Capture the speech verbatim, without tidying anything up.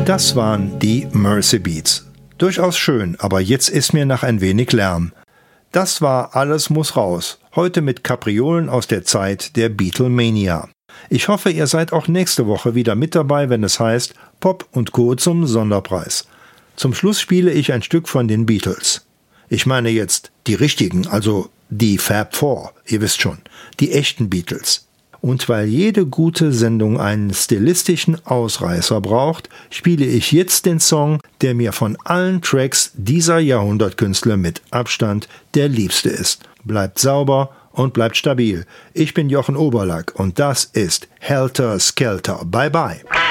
Das waren die Mersey Beats. Durchaus schön, aber jetzt ist mir nach ein wenig Lärm. Das war Alles muss raus, heute mit Kapriolen aus der Zeit der Beatlemania. Ich hoffe, ihr seid auch nächste Woche wieder mit dabei, wenn es heißt Pop und Co. zum Sonderpreis. Zum Schluss spiele ich ein Stück von den Beatles. Ich meine jetzt die richtigen, also die Fab Four, ihr wisst schon, die echten Beatles. Und weil jede gute Sendung einen stilistischen Ausreißer braucht, spiele ich jetzt den Song, der mir von allen Tracks dieser Jahrhundertkünstler mit Abstand der liebste ist. Bleibt sauber und bleibt stabil. Ich bin Jochen Oberlack und das ist Helter Skelter. Bye bye.